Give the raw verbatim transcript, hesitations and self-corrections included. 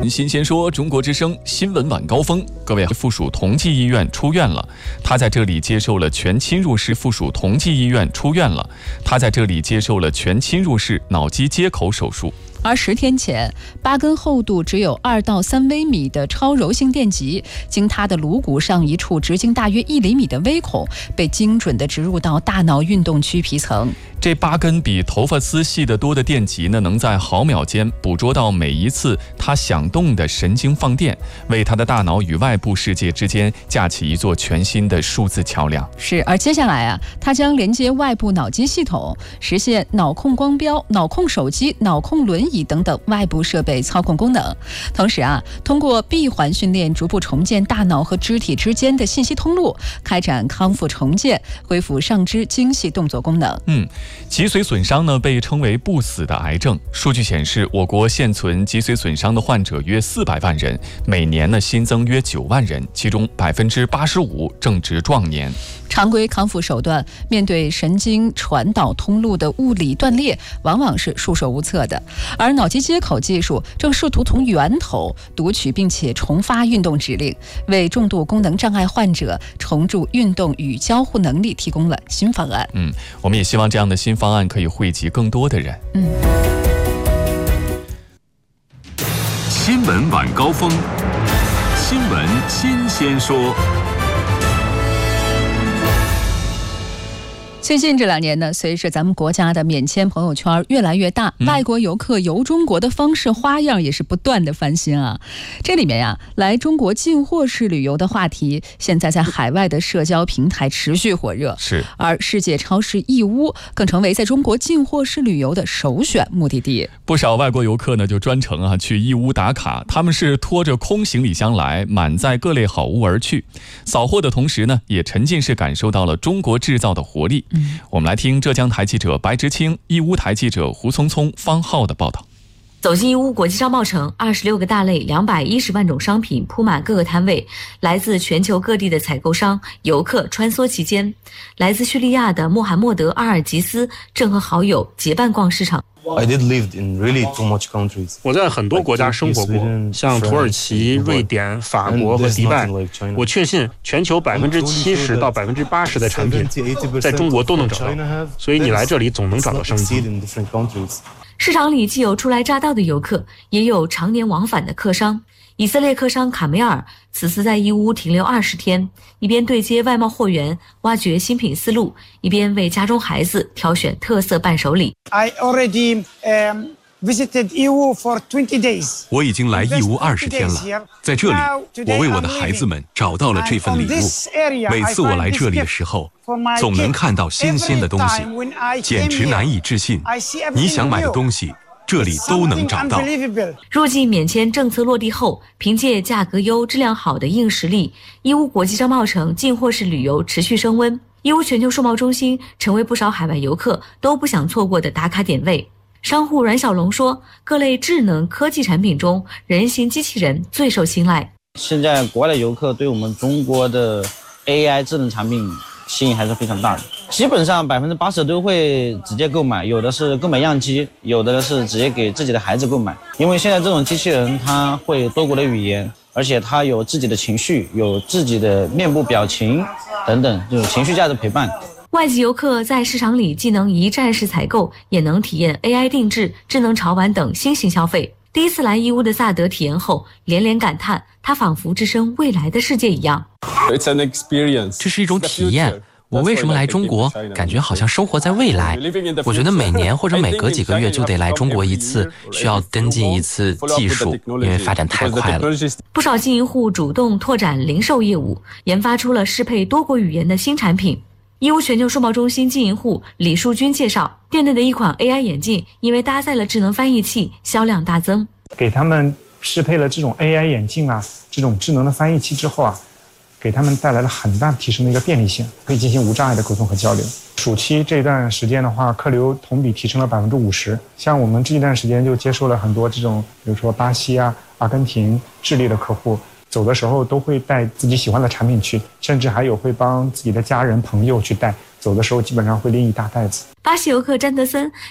闻新鲜说，中国之声新闻晚高峰。各位，附属同济医院出院了，他在这里接受了全侵入式附属同济医院出院了，他在这里接受了全侵入式脑机接口手术。 而十天前，八根厚度只有二到三微米的超柔性电极，经他的颅骨上一处直径大约一厘米的微孔，被精准地植入到大脑运动区皮层。 这八根比头发丝细得多的电极呢，能在毫秒间捕捉到每一次他响动的神经放电，为他的大脑与外部世界之间架起一座全新的数字桥梁。 是，而接下来啊，他将连接外部脑机系统，实现脑控光标、脑控手机、脑控轮椅等等外部设备操控功能。同时啊，通过闭环训练，逐步重建大脑和肢体之间的信息通路，开展康复重建，恢复上肢精细动作功能。 嗯。脊髓损伤呢，被称为不死的癌症。数据显示，我国现存脊髓损伤的患者约四百万人，每年呢新增约九万人，其中百分之八十五正值壮年。 常规康复手段面对神经传导通路的物理断裂，往往是束手无策的。而脑机接口技术正试图从源头读取并且重发运动指令，为重度功能障碍患者重铸运动与交互能力提供了新方案。 嗯，我们也希望这样的新方案可以惠及更多的人。 嗯。 新闻晚高峰，新闻新鲜说。 最近这两年呢，随着咱们国家的免签朋友圈越来越大，嗯、外国游客游中国的方式花样也是不断的翻新啊。这里面呀，来中国进货式旅游的话题，现在在海外的社交平台持续火热。 是， 而世界超市义乌更成为在中国进货式旅游的首选目的地。 不少外国游客呢，就专程啊去义乌打卡，他们是拖着空行李箱来，满载各类好物而去。扫货的同时呢，也沉浸式感受到了中国制造的活力。我们来听浙江台记者白直清、义乌台记者胡聪聪、方浩的报道。 走进义乌国际商贸城，二十六个大类、两百一十万种商品铺满各个摊位，来自全球各地的采购商、游客穿梭其间。来自叙利亚的穆罕默德·阿尔吉斯正和好友结伴逛市场。 I did live in really too much countries. 我在很多国家生活过，像土耳其、瑞典、法国和迪拜。我确信全球百分之七十到百分之八十的产品在中国都能找到，所以你来这里总能找到商机。 市场里既有初来乍到的游客，也有常年往返的客商。以色列客商卡梅尔此次在义乌停留二十天，一边对接外贸货源，挖掘新品思路，一边为家中孩子挑选特色伴手礼。 I already, um... visited 义乌 for twenty days. 我已经来义乌二十天了，在这里，我为我的孩子们找到了这份礼物。每次我来这里的时候，总能看到新鲜的东西，简直难以置信。你想买的东西，这里都能找到。 入境免签政策落地后，凭借价格优、质量好的硬实力，义乌国际商贸城进货式旅游持续升温。义乌全球数贸中心成为不少海外游客都不想错过的打卡点位。商户阮小龙说，各类智能科技产品中，人形机器人最受青睐。 现在国外的游客对我们中国的 A I 智能产品吸引还是非常大的，基本上百分之八十都会直接购买，有的是购买样机，有的是直接给自己的孩子购买。因为现在这种机器人它会多国的语言，而且它有自己的情绪，有自己的面部表情等等，这种情绪价值陪伴。 外籍游客在市场里既能一站式采购，也能体验 A I 定制、智能潮玩等新型消费。第一次来义乌的萨德体验后，连连感叹，他仿佛置身未来的世界一样。 这是一种体验。我为什么来中国？感觉好像生活在未来。我觉得每年或者每隔几个月就得来中国一次，需要跟进一次技术，因为发展太快了。 不少经营户主动拓展零售业务，研发出了适配多国语言的新产品。义乌全球数贸中心经营户李树军介绍，店内的一款 A I 眼镜因为搭载了智能翻译器，销量大增。 给他们适配了这种 A I 眼镜啊，这种智能的翻译器之后啊，给他们带来了很大提升的一个便利性，可以进行无障碍的沟通和交流。暑期这段时间的话，客流同比提升了百分之五十。像我们这一段时间就接收了很多这种，比如说巴西啊、阿根廷、智利的客户。走的时候都会带自己喜欢的产品去，甚至还有会帮自己的家人朋友去带，走的时候基本上会拎一大袋子。 巴西游客詹德森